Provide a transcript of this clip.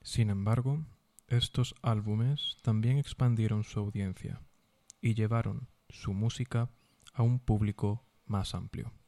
Sin embargo, estos álbumes también expandieron su audiencia y llevaron su música a un público más amplio.